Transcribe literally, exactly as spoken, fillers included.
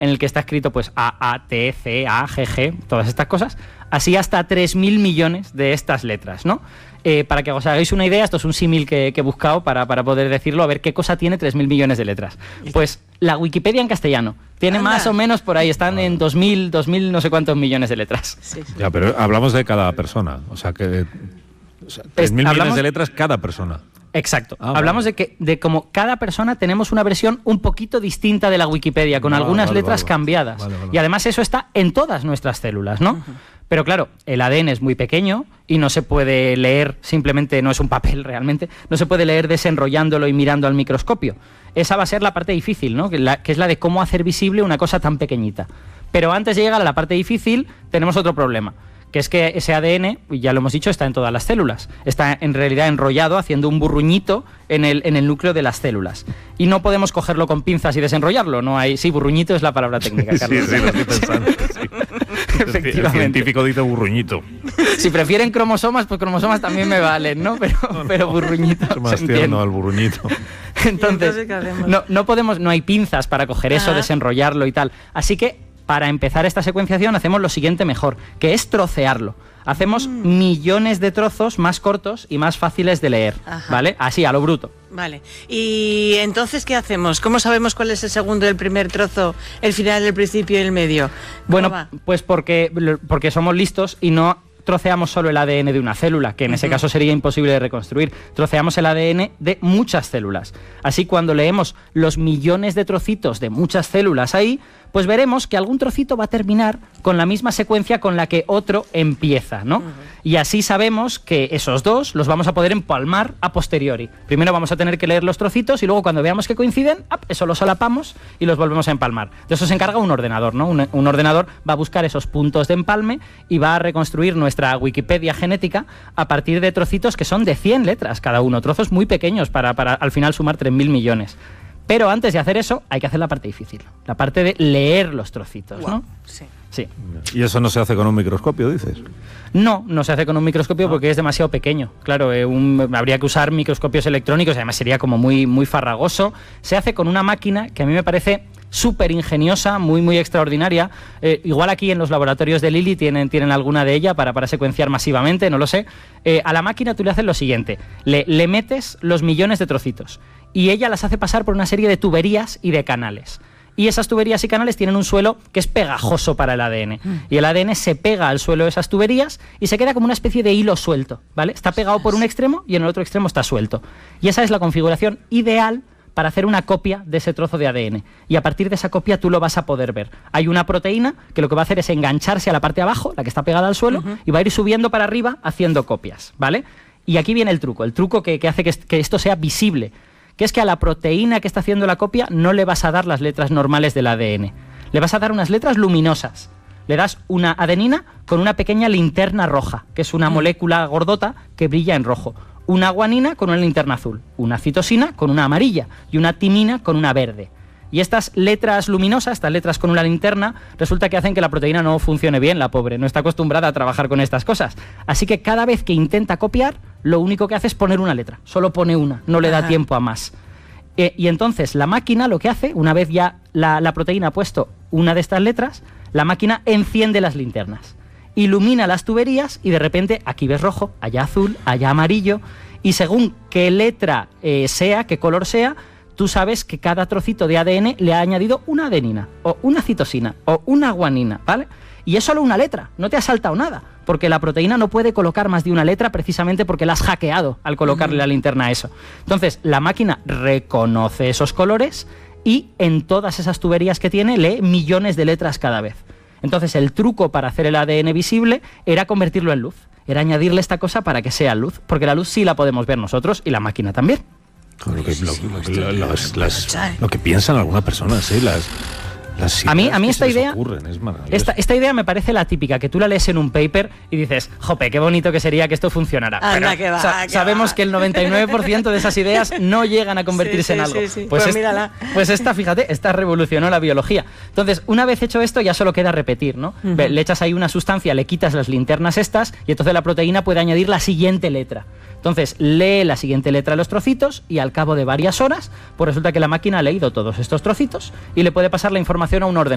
en el que está escrito pues A, A, T, C, A, G, G, todas estas cosas, así hasta tres mil millones de estas letras, ¿no? Eh, para que os hagáis una idea, esto es un símil que, que he buscado para, para poder decirlo, a ver qué cosa tiene tres mil millones de letras. Pues la Wikipedia en castellano tiene Anda. más o menos por ahí, están en dos mil, dos mil no sé cuántos millones de letras. Sí, sí. Ya, pero hablamos de cada persona, o sea que o sea, tres mil millones de letras cada persona. Exacto. Ah, Hablamos vale. de que de como cada persona tenemos una versión un poquito distinta de la Wikipedia, con Ah, algunas vale, letras vale. cambiadas. Vale, vale. Y además eso está en todas nuestras células, ¿no? Uh-huh. Pero claro, el A D N es muy pequeño y no se puede leer, simplemente no es un papel realmente, no se puede leer desenrollándolo y mirando al microscopio. Esa va a ser la parte difícil, ¿no? Que, la, que es la de cómo hacer visible una cosa tan pequeñita. Pero antes de llegar a la parte difícil, tenemos otro problema, que es que ese A D N, ya lo hemos dicho, está en todas las células. Está en realidad enrollado, haciendo un burruñito en el, en el núcleo de las células. Y no podemos cogerlo con pinzas y desenrollarlo. No hay, sí, burruñito es la palabra técnica, Carlos. Sí, sí, lo estoy pensando. Sí. Efectivamente. El científico dice burruñito. Si prefieren cromosomas, pues cromosomas también me valen, ¿no? Pero, No, no. pero burruñito. Es más se tierno entiende. al burruñito. Entonces, entonces qué hacemos? no, no podemos, no hay pinzas para coger eso, Ajá. desenrollarlo y tal. Así que para empezar esta secuenciación hacemos lo siguiente mejor, que es trocearlo. Hacemos Mm. millones de trozos más cortos y más fáciles de leer, Ajá. ¿vale? Así, a lo bruto. Vale. ¿Y entonces qué hacemos? ¿Cómo sabemos cuál es el segundo, el primer trozo, el final, el principio y el medio? ¿Cómo Bueno, va? pues porque, porque somos listos y no troceamos solo el A D N de una célula, que en ese Ujú. caso sería imposible de reconstruir. Troceamos el A D N de muchas células. Así, cuando leemos los millones de trocitos de muchas células ahí, pues veremos que algún trocito va a terminar con la misma secuencia con la que otro empieza, ¿no? Ujú. Y así sabemos que esos dos los vamos a poder empalmar a posteriori. Primero vamos a tener que leer los trocitos y luego cuando veamos que coinciden, ¡ap!, eso lo solapamos y los volvemos a empalmar. De eso se encarga un ordenador, ¿no? Un, un ordenador va a buscar esos puntos de empalme y va a reconstruir nuestra Wikipedia genética a partir de trocitos que son de cien letras cada uno, trozos muy pequeños para, para al final sumar tres mil millones. Pero antes de hacer eso, hay que hacer la parte difícil, la parte de leer los trocitos, ¿no? Sí. Sí. Y eso no se hace con un microscopio, dices. No, no se hace con un microscopio porque es demasiado pequeño. Claro, eh, un, habría que usar microscopios electrónicos, además sería como muy, muy farragoso. Se hace con una máquina que a mí me parece súper ingeniosa, muy, muy extraordinaria. Eh, igual aquí en los laboratorios de Lilly tienen, tienen alguna de ella para, para secuenciar masivamente, no lo sé. Eh, a la máquina tú le haces lo siguiente, le, le metes los millones de trocitos y ella las hace pasar por una serie de tuberías y de canales. Y esas tuberías y canales tienen un suelo que es pegajoso para el A D N. Y el A D N se pega al suelo de esas tuberías y se queda como una especie de hilo suelto, ¿vale? Está pegado por un extremo y en el otro extremo está suelto. Y esa es la configuración ideal para hacer una copia de ese trozo de A D N. Y a partir de esa copia tú lo vas a poder ver. Hay una proteína que lo que va a hacer es engancharse a la parte de abajo, la que está pegada al suelo, uh-huh. y va a ir subiendo para arriba haciendo copias, ¿vale? Y aquí viene el truco, el truco que, que hace que, que esto sea visible, que es que a la proteína que está haciendo la copia no le vas a dar las letras normales del A D N. Le vas a dar unas letras luminosas. Le das una adenina con una pequeña linterna roja, que es una mm. molécula gordota que brilla en rojo. Una guanina con una linterna azul. Una citosina con una amarilla. Y una timina con una verde. Y estas letras luminosas, estas letras con una linterna, resulta que hacen que la proteína no funcione bien, la pobre. No está acostumbrada a trabajar con estas cosas. Así que cada vez que intenta copiar, lo único que hace es poner una letra. Solo pone una, no le da Ajá. tiempo a más. Eh, y entonces la máquina lo que hace, una vez ya la, la proteína ha puesto una de estas letras, la máquina enciende las linternas. Ilumina las tuberías y de repente aquí ves rojo, allá azul, allá amarillo. Y según qué letra eh, sea, qué color sea, tú sabes que cada trocito de A D N le ha añadido una adenina, o una citosina, o una guanina, ¿vale? Y es solo una letra, no te ha saltado nada, porque la proteína no puede colocar más de una letra precisamente porque la has hackeado al colocarle uh-huh. la linterna a eso. Entonces, la máquina reconoce esos colores y en todas esas tuberías que tiene lee millones de letras cada vez. Entonces, el truco para hacer el A D N visible era convertirlo en luz, era añadirle esta cosa para que sea luz, porque la luz sí la podemos ver nosotros y la máquina también. Lo que, lo, lo, las, las, lo que piensan algunas personas, ¿eh? las, las a mí, a mí esta idea, ocurren, es esta, esta idea me parece la típica, que tú la lees en un paper y dices, jope, qué bonito que sería que esto funcionara. Anda, Pero que va, sa- que sabemos va. que el noventa y nueve por ciento de esas ideas no llegan a convertirse Sí, sí, en algo. sí, sí. Pues, Pues es- mírala. pues esta, fíjate, esta revolucionó la biología. Entonces, una vez hecho esto, ya solo queda repetir, ¿no? Uh-huh. Ve, le echas ahí una sustancia, le quitas las linternas estas y entonces la proteína puede añadir la siguiente letra. Entonces, lee la siguiente letra a los trocitos y al cabo de varias horas, pues resulta que la máquina ha leído todos estos trocitos y le puede pasar la información a un ordenador.